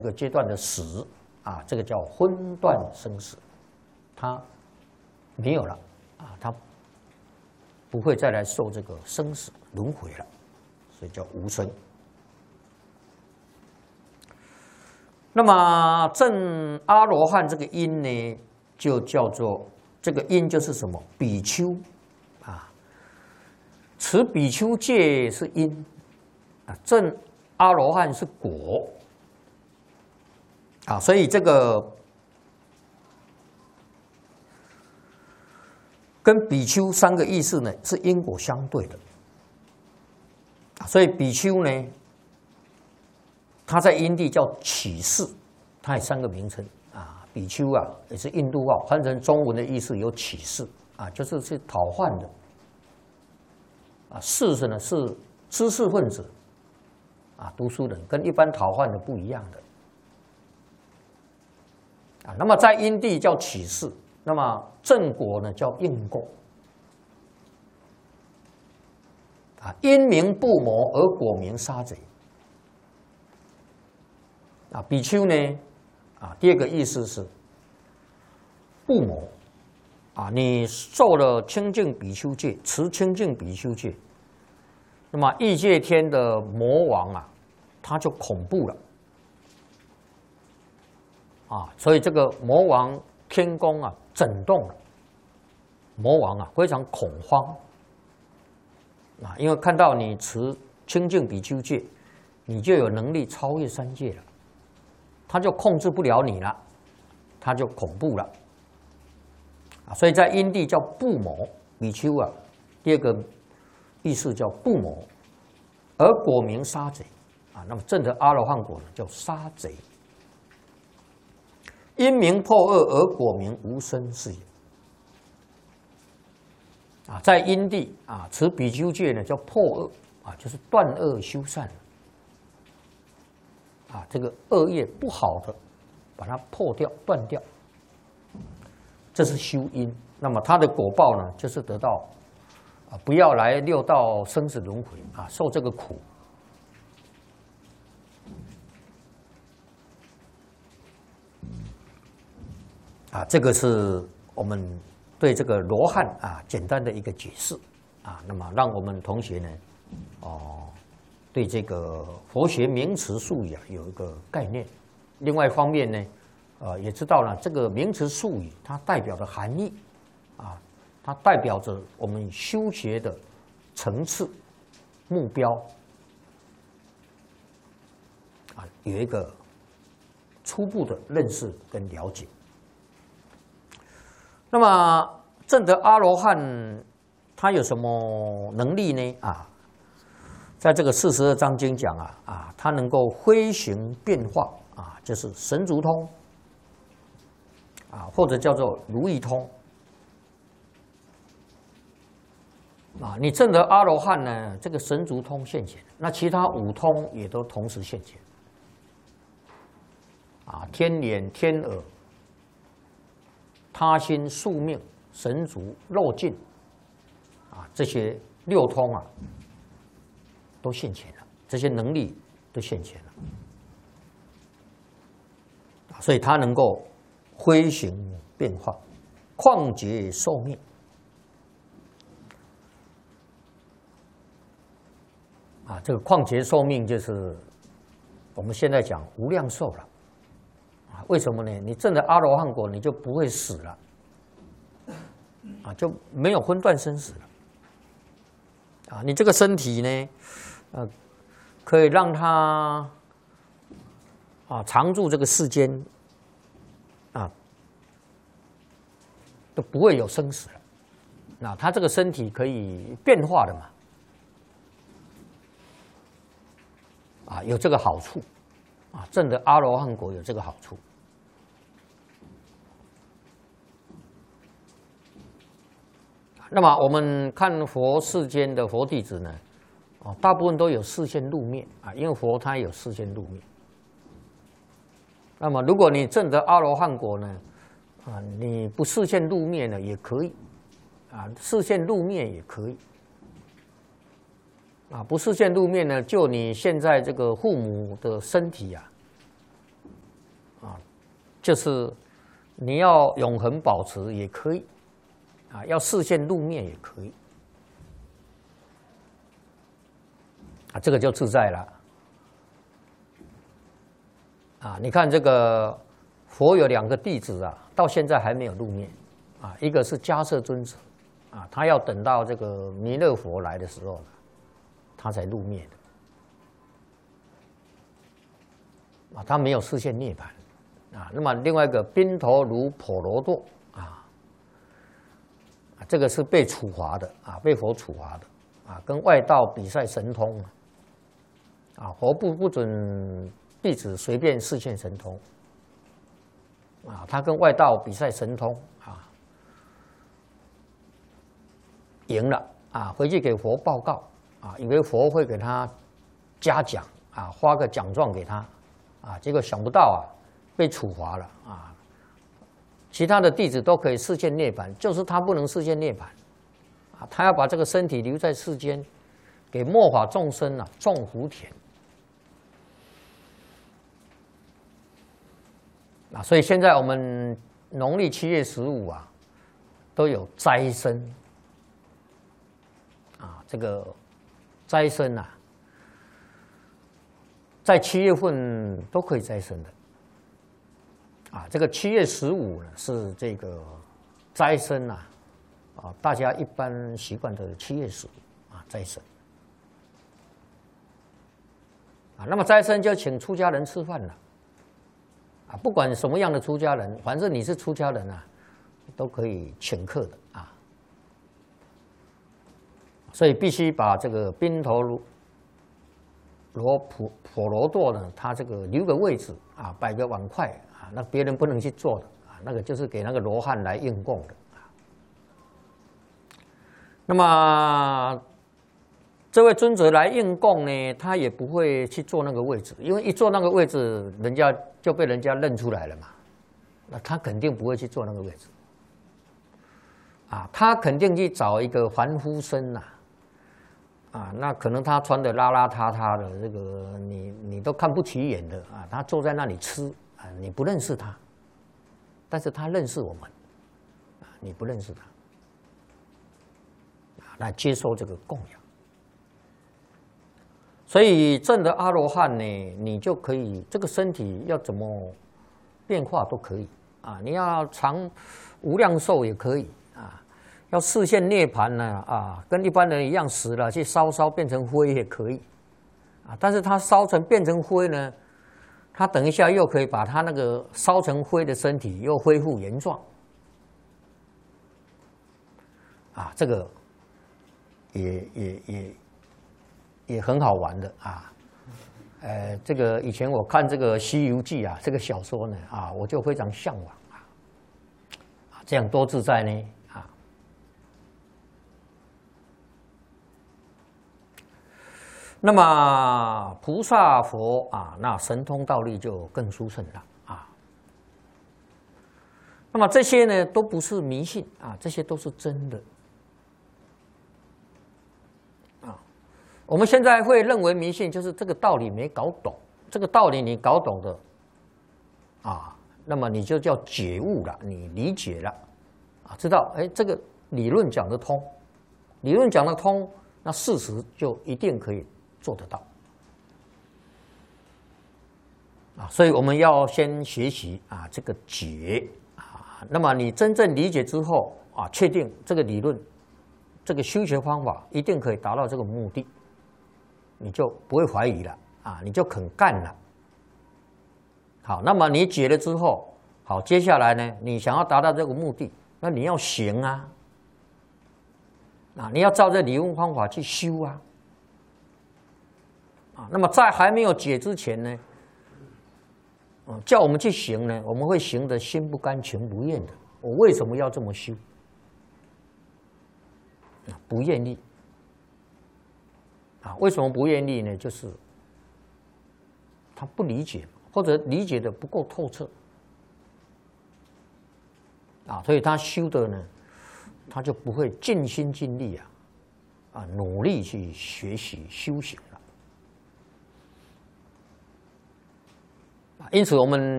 这个阶段的死啊，这个叫昏断生死，他没有了啊，他不会再来受这个生死轮回了，所以叫无生。那么证阿罗汉这个因呢，就叫做这个因就是什么？比丘啊，持比丘戒是因啊，证阿罗汉是果啊，所以这个跟比丘三个意思呢是因果相对的啊，所以比丘呢，它在因地叫起士，它有三个名称啊。比丘啊，也是印度话，翻成中文的意思有起士啊，就是去讨换的啊。士是呢是知识分子啊，读书人，跟一般讨换的不一样的啊。那么在因地叫起士，那么正果呢叫应供啊。因名不谋而果名杀贼。啊，比丘呢，啊，第二个意思是不谋，啊，你受了清净比丘戒，持清净比丘戒，那么异界天的魔王啊，他就恐怖了，啊，所以这个魔王天宫啊震动了，魔王啊非常恐慌，啊，因为看到你持清净比丘戒，你就有能力超越三界了。他就控制不了你了，他就恐怖了啊！所以在因地叫不谋，比丘啊，第二个意思叫不谋，而果名杀贼啊。那么证得阿罗汉果呢，叫杀贼。因名破恶而果名无生是也啊，在因地啊，持比丘戒呢叫破恶啊，就是断恶修善。啊，这个恶业不好的，把它破掉、断掉，这是修因。那么它的果报呢，就是得到啊，不要来六道生死轮回啊，受这个苦。啊，这个是我们对这个罗汉啊简单的一个解释啊。那么让我们同学呢，对这个佛学名词术语啊有一个概念，另外一方面呢，也知道了这个名词术语它代表的含义，啊，它代表着我们修学的层次、目标，啊，有一个初步的认识跟了解。那么证得阿罗汉，他有什么能力呢？啊？在这个42章经讲啊，它能够飞行变化啊，就是神足通啊，或者叫做如意通啊。你证得阿罗汉呢，这个神足通现前，那其他五通也都同时现前啊，天眼、天耳、他心、宿命、神足、肉尽啊，这些六通啊。都现前了，这些能力都现前了，所以它能够飞行变化，旷劫寿命啊。这个旷劫寿命就是我们现在讲无量寿了啊。为什么呢？你证得阿罗汉果，你就不会死了啊，就没有分段生死了啊。你这个身体呢？可以让他啊常住这个世间啊，都不会有生死了。那他这个身体可以变化的嘛？啊，有这个好处啊，证得阿罗汉果有这个好处。那么我们看佛世间的佛弟子呢？大部分都有示现入灭啊，因为佛他有示现入灭。那么，如果你证得阿罗汉果呢，啊，你不示现入灭呢也可以，啊，示现入灭也可以，啊，不示现入灭呢，就你现在这个父母的身体啊， 啊，就是你要永恒保持也可以，啊，要视线入灭也可以，啊，这个就自在了。啊，你看这个佛有2个弟子啊，到现在还没有入灭，啊，一个是迦摄尊者，啊，他要等到这个弥勒佛来的时候，他才入灭的，啊，他没有视线涅槃，啊，那么另外一个宾头卢婆罗多啊，这个是被处罚的啊，被佛处罚的啊，跟外道比赛神通啊，佛不准弟子随便示现神通啊，他跟外道比赛神通啊，赢了啊，回去给佛报告啊，以为佛会给他嘉奖啊，发个奖状给他啊，结果想不到啊，被处罚了啊。其他的弟子都可以示现涅槃，就是他不能示现涅槃啊，他要把这个身体留在世间，给末法众生啊种福田。啊，所以现在我们农历7月15啊，都有斋生啊，这个斋生啊，在7月份都可以斋生的啊。这个7月15呢是这个斋生啊，大家一般习惯的7月15啊斋生啊。那么斋生就请出家人吃饭了。啊，不管什么样的出家人，反正你是出家人啊，都可以请客的啊。所以必须把这个宾头婆罗多呢，他这个留个位置啊，摆个碗筷啊，那别人不能去做的啊，那个就是给那个罗汉来应供的啊。那么这位尊者来应供呢，他也不会去坐那个位置，因为一坐那个位置，人家就被人家认出来了嘛。那他肯定不会去坐那个位置，啊，他肯定去找一个凡夫僧呐，啊，那可能他穿的邋邋遢遢的，这个你都看不起眼的啊，他坐在那里吃啊，你不认识他，但是他认识我们，啊，你不认识他，啊，来接受这个供养。所以证的阿罗汉呢，你就可以这个身体要怎么变化都可以啊，你要长无量寿也可以啊，要视现涅槃呢啊，跟一般人一样死了去烧变成灰也可以啊，但是他烧成变成灰呢，他等一下又可以把他那个烧成灰的身体又恢复原状啊，这个也很好玩的啊，这个以前我看这个《西游记》啊，这个小说呢啊，我就非常向往啊，这样多自在呢啊。那么菩萨佛啊，那神通道力就更殊胜了啊。那么这些呢，都不是迷信啊，这些都是真的。我们现在会认为迷信就是这个道理没搞懂，这个道理你搞懂的，啊，那么你就叫觉悟了，你理解了，啊，知道，哎，这个理论讲得通，理论讲得通，那事实就一定可以做得到，啊，所以我们要先学习啊这个觉啊，那么你真正理解之后啊，确定这个理论，这个修学方法一定可以达到这个目的。你就不会怀疑了啊，你就肯干了。好，那么你解了之后，好，接下来呢，你想要达到这个目的，那你要行啊，啊，你要照这理论方法去修啊，啊，那么在还没有解之前呢，叫我们去行呢，我们会行得心不甘情不愿的。我为什么要这么修？不愿意。啊，为什么不愿意呢？就是他不理解，或者理解的不够透彻，啊，所以他修的呢，他就不会尽心尽力啊，努力去学习修行了。因此，我们